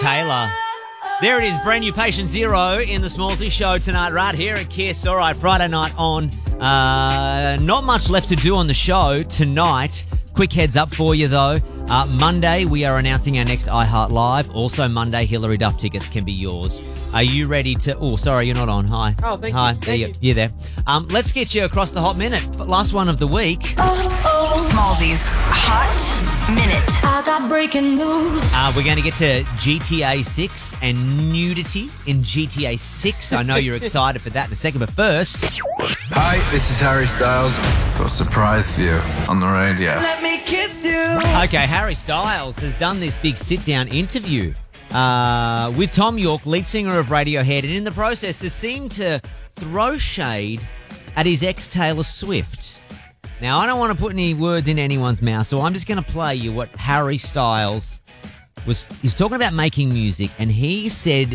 Taylor. There it is, brand new Patient Zero in the Smallsy Show tonight, right here at Kiss. All right, Friday night on. Not much left to do on the show tonight. Quick heads up for you, though. Monday, we are announcing our next iHeart Live. Also, Monday, Hilary Duff tickets can be yours. Are you ready to... Oh, sorry, you're not on. Hi. Oh, thank Hi. you. Thank you. You're there. Let's get you across the Hot Minute. Last one of the week. Smallsy's Hot Minute. I got breaking news. We're going to get to GTA 6 and nudity in GTA 6. I know you're excited for that in a second, but first... Hi, this is Harry Styles. Got a surprise for you on the radio. Let me kiss you. Okay, Harry Styles has done this big sit-down interview with Tom York, lead singer of Radiohead, and in the process has seemed to throw shade at his ex Taylor Swift. Now, I don't want to put any words in anyone's mouth, so I'm just going to play you what Harry Styles he's talking about making music, and he said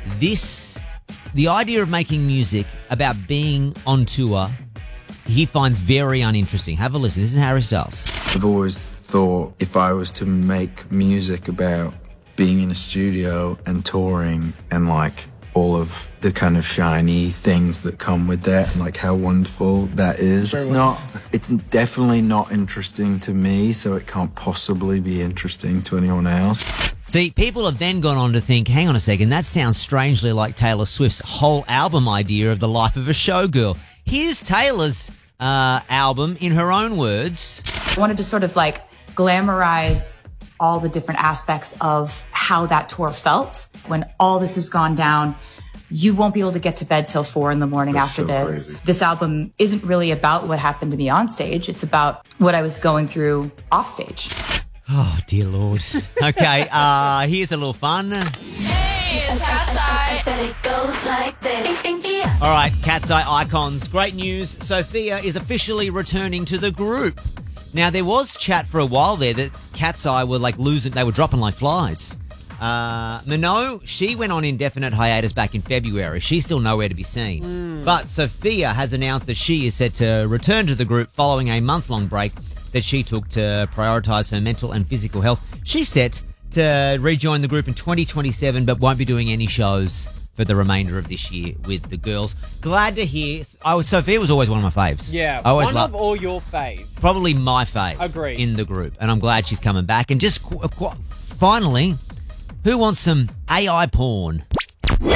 the idea of making music about being on tour, he finds very uninteresting. Have a listen. This is Harry Styles. I've always thought if I was to make music about being in a studio and touring and like all of the kind of shiny things that come with that and like how wonderful that is, it's definitely not interesting to me, so it can't possibly be interesting to anyone else. See, people have then gone on to think, hang on a second, that sounds strangely like Taylor Swift's whole album idea of the life of a showgirl. Here's Taylor's album in her own words. I wanted to sort of like glamorize all the different aspects of how that tour felt. When all this has gone down, you won't be able to get to bed till 4 a.m. after this. Crazy. This album isn't really about what happened to me on stage. It's about what I was going through off stage. Oh, dear Lord. Okay, here's a little fun. Hey, it's Cat's Eye. But it goes like this. All right, Cat's Eye icons. Great news. Sophia is officially returning to the group. Now, there was chat for a while there that Cat's Eye were like losing, they were dropping like flies. Minot, she went on indefinite hiatus back in February. She's still nowhere to be seen. But Sophia has announced that she is set to return to the group following a month-long break that she took to prioritise her mental and physical health. She's set to rejoin the group in 2027, but won't be doing any shows for the remainder of this year with the girls. Glad to hear. Sophia was always one of my faves. Yeah, I always one of all your faves. Probably my fave. Agreed. In the group, and I'm glad she's coming back. And just finally, who wants some AI porn? We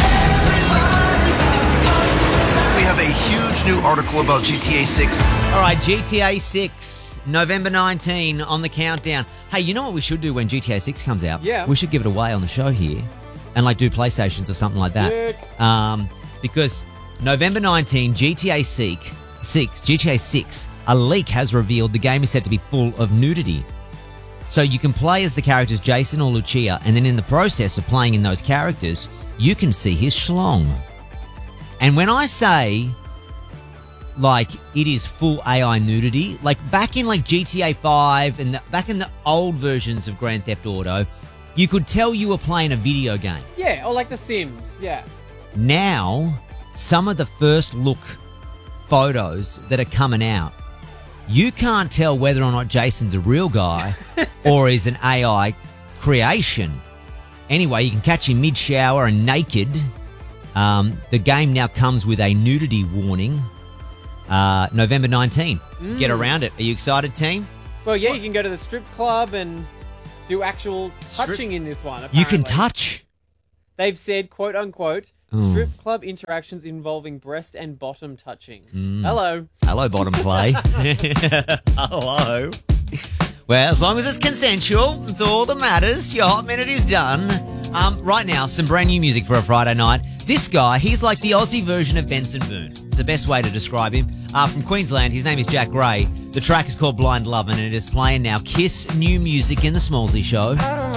have a huge new article about GTA 6. All right, GTA 6, November 19 on the countdown. Hey, you know what we should do when GTA 6 comes out? Yeah. We should give it away on the show here and like do PlayStations or something like that. Sick. Because November 19, GTA 6, a leak has revealed the game is set to be full of nudity. So you can play as the characters Jason or Lucia, and then in the process of playing in those characters, you can see his schlong. And when I say, like, it is full AI nudity, like back in like GTA 5 and back in the old versions of Grand Theft Auto, you could tell you were playing a video game. Yeah, or like The Sims, yeah. Now, some of the first look photos that are coming out, you can't tell whether or not Jason's a real guy or is an AI creation. Anyway, you can catch him mid-shower and naked. The game now comes with a nudity warning. November 19. Get around it. Are you excited, team? Well, yeah, you can go to the strip club and do actual touching in this one, apparently. You can touch. They've said, quote unquote, strip club interactions involving breast and bottom touching. Hello. Hello, bottom play. Hello. Well, as long as it's consensual, it's all that matters. Your Hot Minute is done. Right now, some brand new music for a Friday night. This guy, he's like the Aussie version of Benson Boone. It's the best way to describe him. From Queensland, his name is Jack Gray. The track is called Blind Lovin', and it is playing now. Kiss new music in the Smallsy Show.